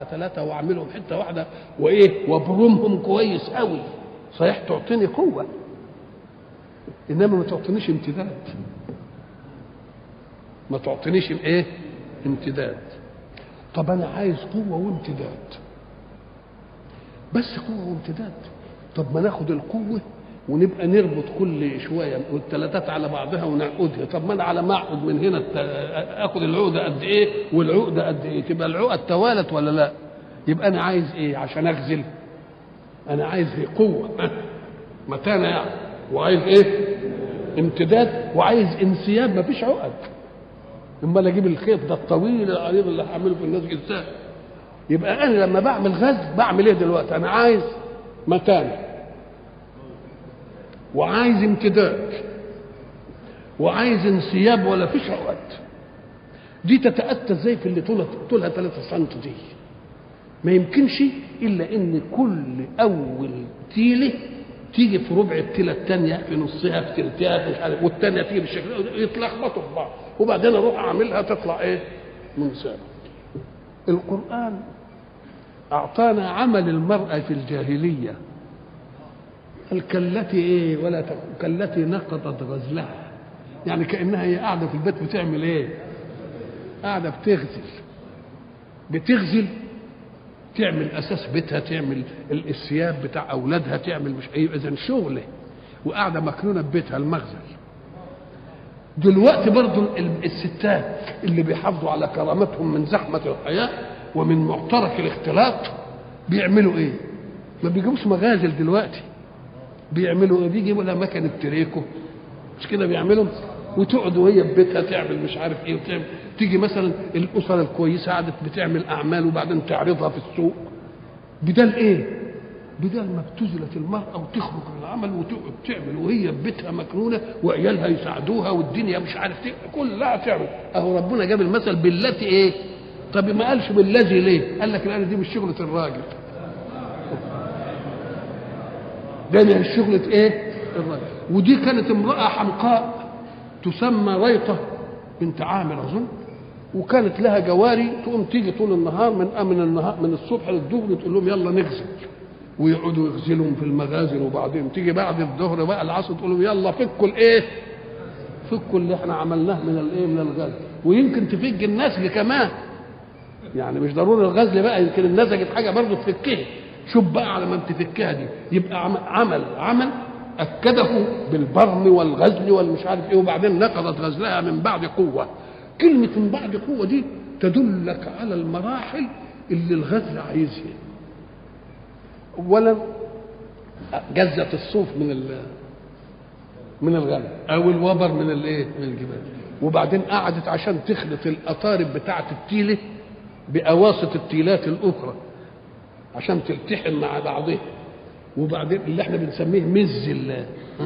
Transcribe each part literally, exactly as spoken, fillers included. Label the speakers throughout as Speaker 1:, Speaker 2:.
Speaker 1: ثلاثة واعملهم حتة واحدة وايه وابرمهم كويس قوي، صحيح تعطيني قوة انما ما تعطينيش امتداد، ما تعطينيش ايه امتداد. طب انا عايز قوة وامتداد، بس قوة وامتداد. طب ما ناخد القوة ونبقى نربط كل شويه والثلاثات على بعضها ونعقدها. طب ما انا على ما اعقد من هنا اخد العقده قد ايه والعقده قد ايه، تبقى العقد توالت ولا لا؟ يبقى انا عايز ايه عشان اغزل؟ انا عايز ايه؟ قوه متانه يعني، وعايز ايه؟ امتداد، وعايز انسياب، مفيش عقد. امال اجيب الخيط ده الطويل العريض اللي هعمله في الناس ازاي؟ يبقى انا لما بعمل غزل بعمل ايه دلوقتي؟ انا عايز متانه وعايز امتداد وعايز انسياب، ولا فيش عقد. دي تتأتى ازاي في اللي طولها طولها ثلاثة سم دي؟ ما يمكنش الا ان كل اول تيله تيجي في ربع التيله الثانيه، في نصها، في ثلثها، مش عارف، والثانيه تيجي بالشكل يتلخبطوا في بعض، وبعدين اروح اعملها تطلع ايه؟ منسابه. القرآن اعطانا عمل المرأة في الجاهليه، الكلتي ايه ولا كالتي نقضت غزلها، يعني كانها هي قاعده في البيت بتعمل ايه؟ قاعده بتغزل بتغزل تعمل اساس بيتها، تعمل الثياب بتاع اولادها، تعمل مش ايه، اذا شغله وقاعده مكنونه ببيتها المغزل. دلوقتي برضو الستات اللي بيحافظوا على كرامتهم من زحمه الحياه ومن معترك الاختلاط بيعملوا ايه؟ ما بيجيبوش مغازل دلوقتي، بيعملوا ايه؟ بيجيبوا لها مكنه تريكو، مش كده بيعملوا، وتقعد وهي في بيتها تعمل مش عارف ايه وتعمل. تيجي مثلا الاسر الكويسه قعدت بتعمل اعمال وبعدين تعرضها في السوق، بدل ايه؟ بدل ما ابتذلت المراه وتخرج من العمل وتقعد تعمل وهي في بيتها مكنونه وعيالها يساعدوها والدنيا مش عارف ايه كلها تعمل. اهو ربنا جاب المثل بالتي ايه؟ طب ما قالش بالذي ليه؟ قال لك الان دي مش شغله الراجل، ده من شغلة ايه؟ الرجل. ودي كانت امرأة حمقاء تسمى ريطة بنت عامر اظن، وكانت لها جواري تقوم تيجي طول النهار من من النهار من الصبح للظهر تقول لهم يلا نغزل، ويقعدوا يغزلهم في المغازل، وبعدين تيجي بعد الظهر بقى العصر تقول لهم يلا فكوا الايه؟ فكوا اللي احنا عملناه من الايه؟ من الغزل. ويمكن تفج النسج كمان، يعني مش ضروري الغزل بقى، يمكن النسجت حاجه برضه تفكها. شوف بقى على ما تفكها دي يبقى عمل عمل اكده بالبرم والغزل والمش عارف ايه، وبعدين نقضت غزلها من بعد قوه. كلمه من بعد قوه دي تدلك على المراحل اللي الغزل عايزها. اولا جزت الصوف من من الغنم او الوبر من الايه؟ من الجبال، وبعدين قعدت عشان تخلط القطارب بتاعه التيله باواسط التيلات الاخرى عشان تلتحم مع بعضها، وبعدين اللي احنا بنسميه مز الله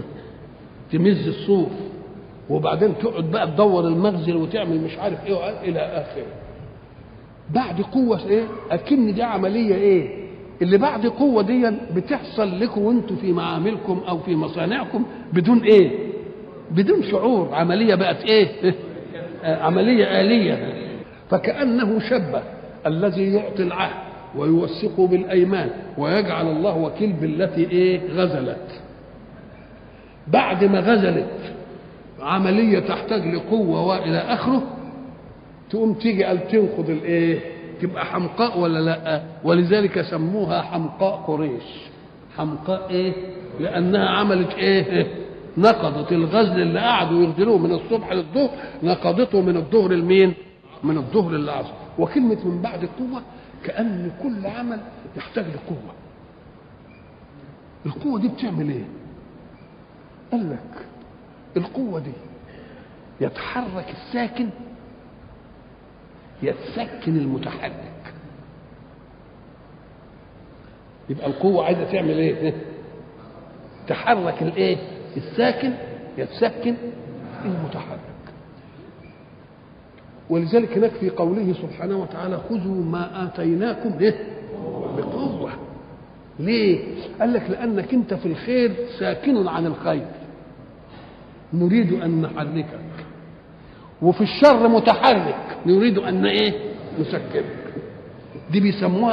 Speaker 1: تمز الصوف، وبعدين تقعد بقى تدور المغزل وتعمل مش عارف ايه الى اخره. بعد قوه ايه؟ اكن دي عمليه ايه؟ اللي بعد قوه دي بتحصل لكم وانتم في معاملكم او في مصانعكم بدون ايه؟ بدون شعور. عمليه بقت ايه؟ عمليه آلية. فكأنه شبه الذي يعطي العهد ويوثق بالايمان ويجعل الله وكيل بالتي ايه؟ غزلت. بعد ما غزلت عمليه تحتاج لقوه والى اخره، تقوم تيجي قال تنقض الايه؟ تبقى حمقاء ولا لا؟ ولذلك سموها حمقاء قريش. حمقاء ايه؟ لانها عملت ايه؟ نقضت الغزل اللي قعدوا يغزلوه من الصبح للظهر، نقضته من الظهر لمين؟ من الظهر للعصر. وكلمه من بعد قوه كأن كل عمل يحتاج لقوة. القوة دي بتعمل ايه؟ قال لك القوة دي يتحرك الساكن يتسكن المتحرك. يبقى القوة عايزة تعمل ايه؟ تحرك الايه؟ الساكن يتسكن المتحرك. ولذلك هناك في قوله سبحانه وتعالى خذوا ما آتيناكم إيه؟ بقوة. ليه؟ قال لك لأنك أنت في الخير ساكن عن الخير، نريد أن نحركك، وفي الشر متحرك نريد أن إيه؟ نسكنك. دي بيسموها